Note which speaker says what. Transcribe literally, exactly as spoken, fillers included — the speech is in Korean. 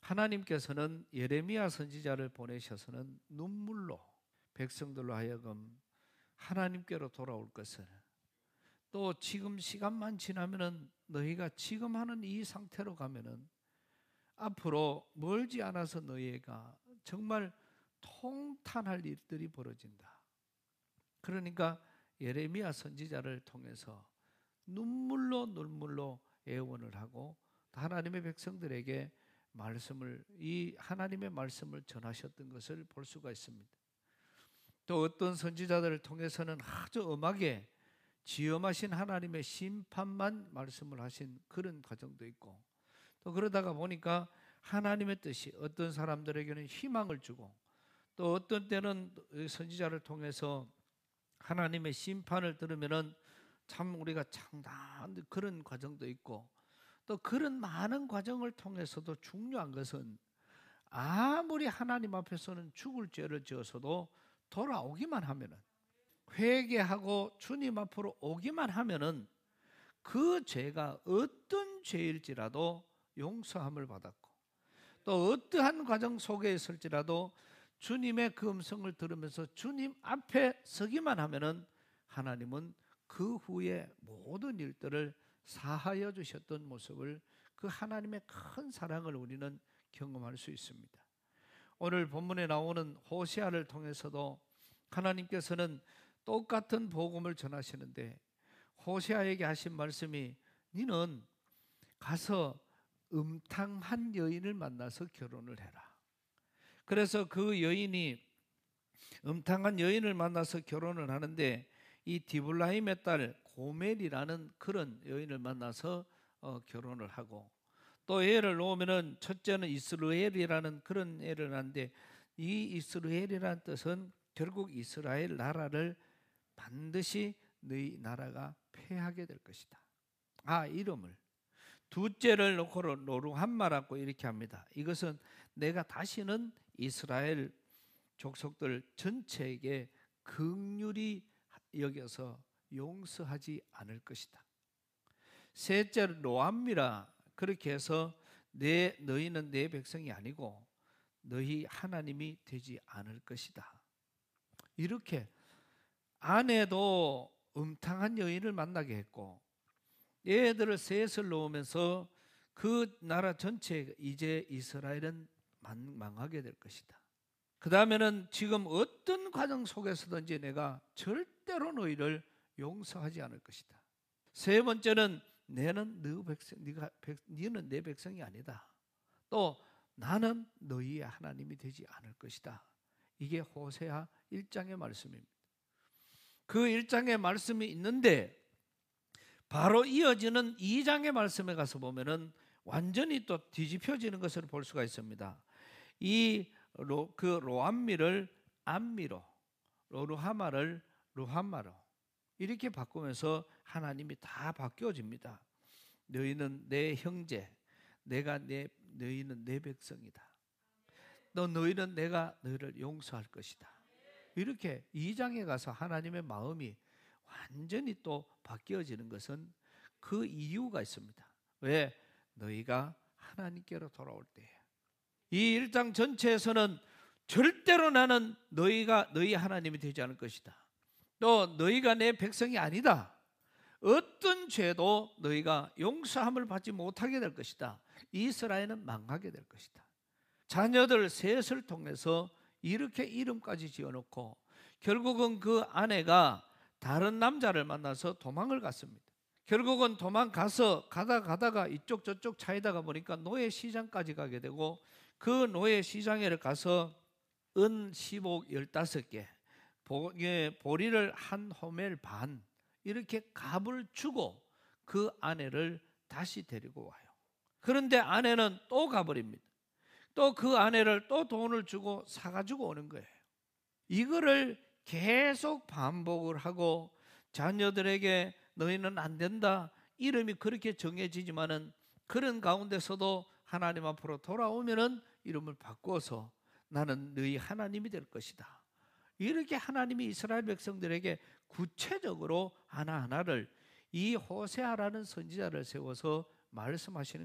Speaker 1: 하나님께서는 예레미야 선지자를 보내셔서는 눈물로 백성들로 하여금 하나님께로 돌아올 것을, 또 지금 시간만 지나면은 너희가 지금 하는 이 상태로 가면은 앞으로 멀지 않아서 너희가 정말 통탄할 일들이 벌어진다. 그러니까 예레미야 선지자를 통해서 눈물로 눈물로 애원을 하고 하나님의 백성들에게 말씀을, 이 하나님의 말씀을 전하셨던 것을 볼 수가 있습니다. 또 어떤 선지자들을 통해서는 아주 엄하게 지엄하신 하나님의 심판만 말씀을 하신 그런 과정도 있고, 또 그러다가 보니까 하나님의 뜻이 어떤 사람들에게는 희망을 주고, 또 어떤 때는 선지자를 통해서 하나님의 심판을 들으면은 참 우리가 장담한 그런 과정도 있고, 또 그런 많은 과정을 통해서도 중요한 것은 아무리 하나님 앞에서는 죽을 죄를 지어서도 돌아오기만 하면은, 회개하고 주님 앞으로 오기만 하면은 그 죄가 어떤 죄일지라도 용서함을 받았고, 또 어떠한 과정 속에 있을지라도 주님의 그 음성을 들으면서 주님 앞에 서기만 하면은 하나님은 그 후에 모든 일들을 사하여 주셨던 모습을, 그 하나님의 큰 사랑을 우리는 경험할 수 있습니다. 오늘 본문에 나오는 호세아를 통해서도 하나님께서는 똑같은 복음을 전하시는데, 호세아에게 하신 말씀이 너는 가서 음탕한 여인을 만나서 결혼을 해라. 그래서 그 여인이 음탕한 여인을 만나서 결혼을 하는데, 이 디블라임의 딸 고멜이라는 그런 여인을 만나서 어, 결혼을 하고, 또 애를 놓으면은 첫째는 이스라엘이라는 그런 애를 낳는데, 이 이스라엘이라는 뜻은 결국 이스라엘 나라를 반드시 너희 나라가 패하게 될 것이다. 아, 이름을 둘째를 놓고 로루함마라고 이렇게 합니다. 이것은 내가 다시는 이스라엘 족속들 전체에게 긍휼히 여겨서 용서하지 않을 것이다. 셋째로 로암미라, 그렇게 해서 내 너희는 내 백성이 아니고 너희 하나님이 되지 않을 것이다. 이렇게 아내도 음탕한 여인을 만나게 했고, 얘들을 셋을 놓으면서 그 나라 전체 이제 이스라엘은 망하게 될 것이다. 그 다음에는 지금 어떤 과정 속에서든지 내가 절대로 너희를 용서하지 않을 것이다. 세 번째는 내는 너 백성, 네가 백, 너는 내 백성이 아니다. 또 나는 너희의 하나님이 되지 않을 것이다. 이게 호세아 일 장의 말씀입니다. 그 일 장의 말씀이 있는데 바로 이어지는 이 장의 말씀에 가서 보면은 완전히 또 뒤집혀지는 것을 볼 수가 있습니다. 이 로, 그 로암미를 암미로, 로루하마를 루함마로 이렇게 바꾸면서 하나님이 다 바뀌어집니다. 너희는 내 형제, 내가 내 너희는 내 백성이다. 너 너희는 내가 너희를 용서할 것이다. 이렇게 이 장에 가서 하나님의 마음이 완전히 또 바뀌어지는 것은 그 이유가 있습니다. 왜? 너희가 하나님께로 돌아올 때에. 이 일 장 전체에서는 절대로 나는 너희가 너희 하나님이 되지 않을 것이다. 또 너희가 내 백성이 아니다. 어떤 죄도 너희가 용서함을 받지 못하게 될 것이다. 이스라엘은 망하게 될 것이다. 자녀들 셋을 통해서 이렇게 이름까지 지어놓고 결국은 그 아내가 다른 남자를 만나서 도망을 갔습니다. 결국은 도망가서 가다 가다가 이쪽 저쪽 차이다가 보니까 노예 시장까지 가게 되고, 그 노예 시장에 가서 은 십억 열다섯 개, 보리를 한 호멜 반, 이렇게 값을 주고 그 아내를 다시 데리고 와요. 그런데 아내는 또 가버립니다. 또 그 아내를 또 돈을 주고 사가지고 오는 거예요. 이거를 계속 반복을 하고 자녀들에게 너희는 안 된다, 이름이 그렇게 정해지지만은 그런 가운데서도 하나님 앞으로 돌아오면은 이름을 바꿔서 나는 너희 하나님이 될 것이다. 이렇게 하나님이 이스라엘 백성들에게 구체적으로 하나하나를 이 호세아라는 선지자를 세워서 말씀하시는